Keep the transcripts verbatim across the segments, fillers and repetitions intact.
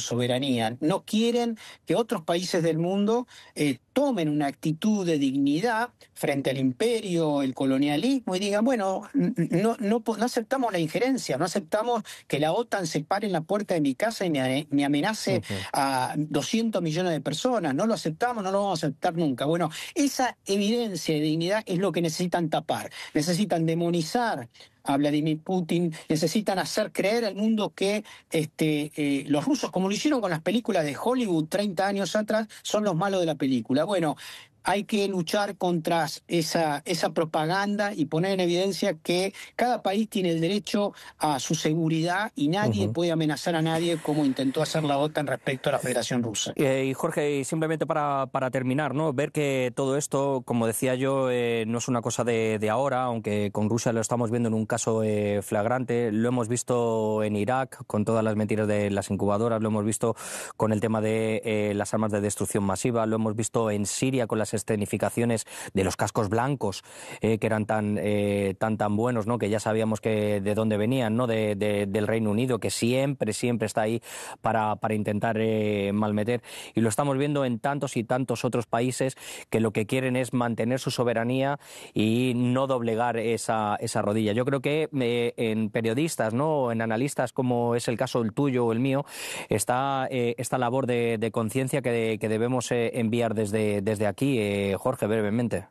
soberanía, no quieren que otros países del mundo eh, tomen una actitud de dignidad frente al imperio, el colonialismo, y digan, bueno, no, no, no aceptamos la injerencia, no aceptamos que la OTAN se pare en la puerta de mi casa y me, me amenace uh-huh. a doscientos millones de personas, no lo aceptamos, no lo vamos a aceptar nunca. Bueno, esa evidencia de dignidad es lo que necesitan tapar, necesitan demonizar a Vladimir Putin, necesitan hacer creer al mundo que este, eh, los rusos, como lo hicieron con las películas de Hollywood treinta años atrás, son los malos de la película. Bueno, hay que luchar contra esa, esa propaganda y poner en evidencia que cada país tiene el derecho a su seguridad y nadie uh-huh. puede amenazar a nadie como intentó hacer la OTAN respecto a la Federación Rusa. Eh, y Jorge, y simplemente para, para terminar, ¿no? Ver que todo esto, como decía yo, eh, no es una cosa de, de ahora, aunque con Rusia lo estamos viendo en un caso eh, flagrante, lo hemos visto en Irak con todas las mentiras de las incubadoras, lo hemos visto con el tema de eh, las armas de destrucción masiva, lo hemos visto en Siria con las escenificaciones de los cascos blancos eh, que eran tan eh, tan tan buenos, ¿no? Que ya sabíamos que de dónde venían, ¿no? De, de, del Reino Unido, que siempre siempre está ahí para para intentar eh, malmeter, y lo estamos viendo en tantos y tantos otros países que lo que quieren es mantener su soberanía y no doblegar esa esa rodilla. Yo creo que eh, en periodistas, ¿no? En analistas, como es el caso el tuyo o el mío, está eh, esta labor de, de conciencia que, de, que debemos eh, enviar desde desde aquí. Eh, Jorge, brevemente.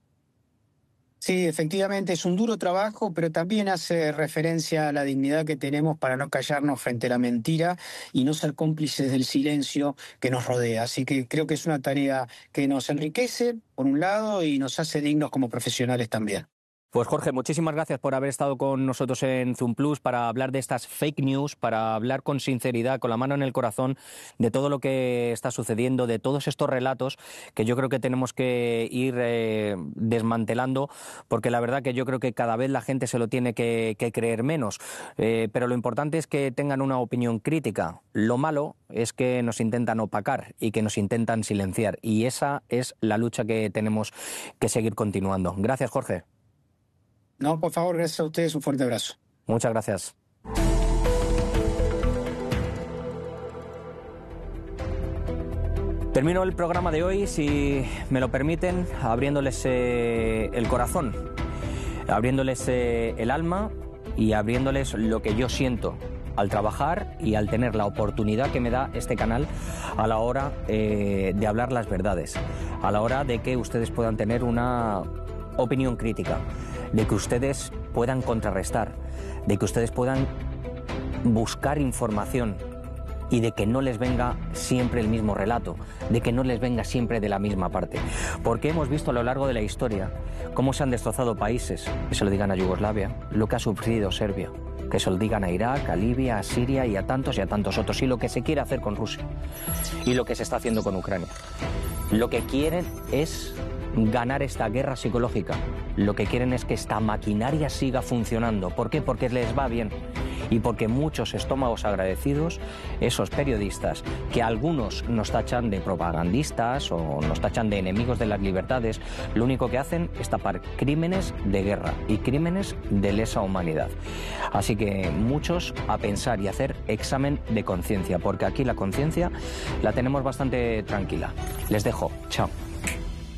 Sí, efectivamente es un duro trabajo, pero también hace referencia a la dignidad que tenemos para no callarnos frente a la mentira y no ser cómplices del silencio que nos rodea. Así que creo que es una tarea que nos enriquece, por un lado, y nos hace dignos como profesionales también. Pues Jorge, muchísimas gracias por haber estado con nosotros en Zoom Plus para hablar de estas fake news, para hablar con sinceridad, con la mano en el corazón, de todo lo que está sucediendo, de todos estos relatos que yo creo que tenemos que ir eh, desmantelando, porque la verdad que yo creo que cada vez la gente se lo tiene que, que creer menos. Eh, pero lo importante es que tengan una opinión crítica. Lo malo es que nos intentan opacar y que nos intentan silenciar. Y esa es la lucha que tenemos que seguir continuando. Gracias, Jorge. No, por favor, gracias a ustedes, un fuerte abrazo. Muchas gracias. Termino el programa de hoy, si me lo permiten, abriéndoles eh, el corazón, abriéndoles eh, el alma y abriéndoles lo que yo siento al trabajar y al tener la oportunidad que me da este canal a la hora eh, de hablar las verdades, a la hora de que ustedes puedan tener una opinión crítica, de que ustedes puedan contrarrestar, de que ustedes puedan buscar información y de que no les venga siempre el mismo relato, de que no les venga siempre de la misma parte. Porque hemos visto a lo largo de la historia cómo se han destrozado países, que se lo digan a Yugoslavia, lo que ha sufrido Serbia, que se lo digan a Irak, a Libia, a Siria y a tantos y a tantos otros, y lo que se quiere hacer con Rusia y lo que se está haciendo con Ucrania. Lo que quieren es ganar esta guerra psicológica. Lo que quieren es que esta maquinaria siga funcionando. ¿Por qué? Porque les va bien. Y porque muchos estómagos agradecidos, esos periodistas, que algunos nos tachan de propagandistas o nos tachan de enemigos de las libertades, lo único que hacen es tapar crímenes de guerra y crímenes de lesa humanidad. Así que muchos a pensar y hacer examen de conciencia, porque aquí la conciencia la tenemos bastante tranquila. Les dejo. Chao.